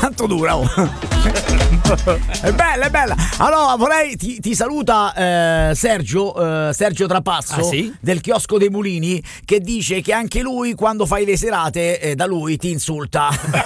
quanto dura? Oh. È bella, è bella. Allora vorrei ti saluta Sergio Trapasso, sì? del chiosco dei mulini, che dice che anche lui quando fai le serate da lui ti insulta.